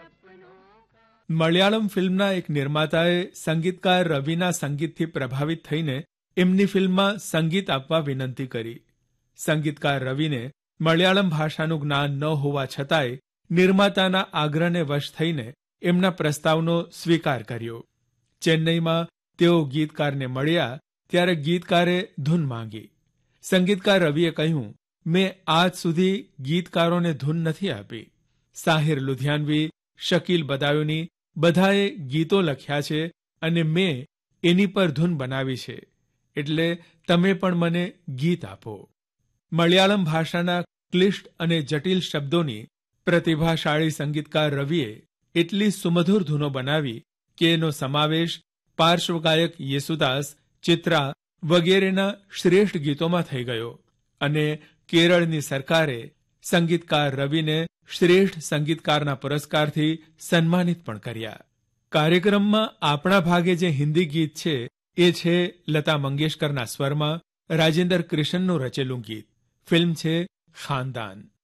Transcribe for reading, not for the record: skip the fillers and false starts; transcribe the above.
મલયાલમ ફિલ્મના એક નિર્માતાએ સંગીતકાર રવિના સંગીતથી પ્રભાવિત થઈને એમની ફિલ્મમાં સંગીત આપવા વિનંતી કરી. સંગીતકાર રવિને મલયાલમ ભાષાનું જ્ઞાન ન હોવા છતાંય નિર્માતાના આગ્રહને વશ થઈને એમના પ્રસ્તાવનો સ્વીકાર કર્યો. ચેન્નઈમાં તેઓ ગીતકારને મળ્યા ત્યારે ગીતકારે ધૂન માંગી. સંગીતકાર રવિએ કહ્યું, મેં આજ સુધી ગીતકારોને ધૂન નથી આપી. સાહિર લુધિયાનવી, શકીલ બદાયુની બધાએ ગીતો લખ્યા છે અને મેં એની પર ધૂન બનાવી છે, એટલે તમે પણ મને ગીત આપો. મલયાલમ ભાષાના ક્લિષ્ટ અને જટિલ શબ્દોની પ્રતિભાશાળી સંગીતકાર રવિએ એટલી સુમધુર ધૂનો બનાવી કે એનો સમાવેશ પાર્શ્વગાયક યેસુદાસ, ચિત્રા વગેરેના શ્રેષ્ઠ ગીતોમાં થઈ ગયો અને કેરળની સરકારે સંગીતકાર રવિને શ્રેષ્ઠ સંગીતકારના પુરસ્કારથી સન્માનિત પણ કર્યા. કાર્યક્રમમાં આપણા ભાગે જે હિન્દી ગીત છે એ છે લતા મંગેશકરના સ્વરમાં રાજેન્દ્ર કૃષ્ણનું રચેલું ગીત. ફિલ્મ છે ખાનદાન.